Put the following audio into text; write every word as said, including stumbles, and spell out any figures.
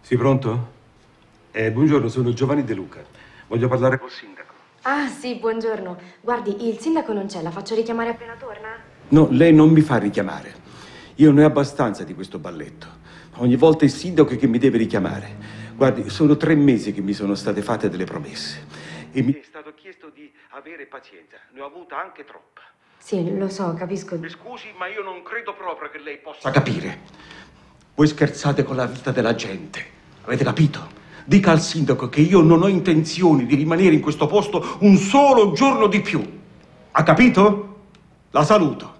Sì, pronto? Eh, buongiorno, sono Giovanni De Luca. Voglio parlare col sindaco. Ah, sì, buongiorno. Guardi, il sindaco non c'è, la faccio richiamare appena torna? No, lei non mi fa richiamare. Io ne ho abbastanza di questo balletto. Ogni volta il sindaco che mi deve richiamare. Guardi, sono tre mesi che mi sono state fatte delle promesse. E mi è stato chiesto di avere pazienza. Ne ho avuta anche troppa. Sì, lo so, capisco. Mi scusi, ma io non credo proprio che lei possa capire. Voi scherzate con la vita della gente. Avete capito? Dica al sindaco che io non ho intenzione di rimanere in questo posto un solo giorno di più. Ha capito? La saluto.